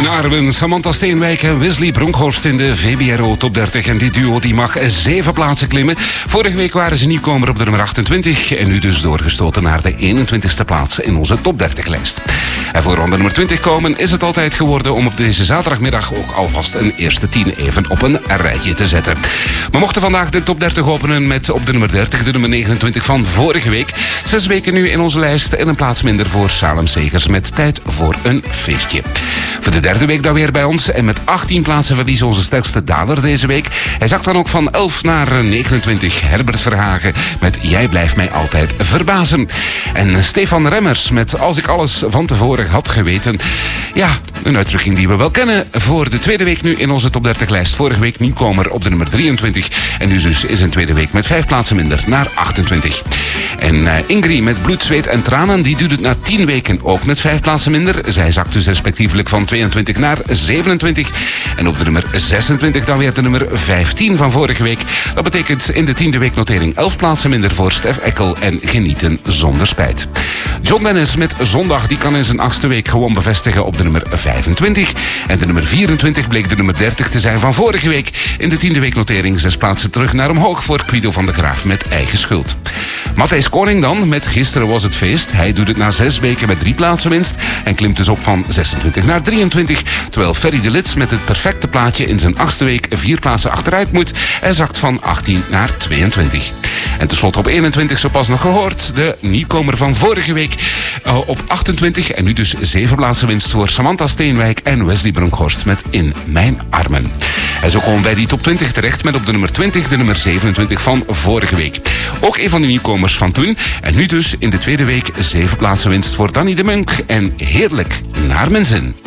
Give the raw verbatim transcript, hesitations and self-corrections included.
mijn armen. Samantha Steenwijk en Wesley Bronkhorst in de V B R O Top dertig. En die duo die mag zeven plaatsen klimmen. Vorige week waren ze nieuwkomer op de nummer achtentwintig. En nu dus doorgestoten naar de eenentwintigste plaats in onze Top dertig lijst. En voor ronde nummer twintig komen is het altijd geworden om op deze zaterdagmiddag ook alvast een eerste tien even op een rijtje te zetten. We mochten vandaag de Top dertig openen met op de nummer dertig de nummer negenentwintig van vorige week. Zes weken nu in onze lijst en een plaats minder voor Salem Segers met Tijd voor een feestje. Voor de derde week dan weer bij ons en met achttien plaatsen verlies onze sterkste daler deze week. Hij zakt dan ook van elf naar negenentwintig. Herbert Verhagen met Jij blijft mij altijd verbazen. En Stefan Remmers met Als ik alles van tevoren had geweten. Ja, een uitdrukking die we wel kennen. Voor de tweede week nu in onze Top dertig lijst. Vorige week nieuwkomer op de nummer drieëntwintig. En nu dus is een tweede week met vijf plaatsen minder naar achtentwintig. En uh, Ingrid met Bloed, Zweet en Tranen, die doet het na tien weken ook met vijf plaatsen minder. Zij zakt dus respectievelijk van tweeëntwintig naar zevenentwintig. En op de nummer zesentwintig dan weer de nummer vijftien van vorige week. Dat betekent in de tiende weeknotering elf plaatsen minder voor Stef Eckel en Genieten zonder spijt. John Dennis met Zondag, die kan in zijn achtste week gewoon bevestigen op de nummer vijfentwintig. En de nummer vierentwintig bleek de nummer dertig te zijn van vorige week. In de tiende weeknotering zes plaatsen terug naar omhoog voor Guido van der Graaf met Eigen Schuld. Matthijs Koning dan met Gisteren was het feest. Hij doet het na zes weken met drie plaatsen winst en klimt dus op van zesentwintig naar drieëntwintig. Terwijl Ferry de Lits met het perfecte plaatje in zijn achtste week vier plaatsen achteruit moet en zakt van achttien naar tweeëntwintig. En tenslotte op eenentwintig, zo pas nog gehoord, de nieuwkomer van vorige week uh, op achtentwintig. En nu dus zeven plaatsen winst voor Samantha Steenwijk en Wesley Bronkhorst met In Mijn Armen. En zo komen wij die top twintig terecht met op de nummer twintig de nummer zevenentwintig van vorige week. Ook een van de nieuwkomers van toen. En nu dus in de tweede week zeven plaatsen winst voor Danny de Munk en Heerlijk naar mijn zin.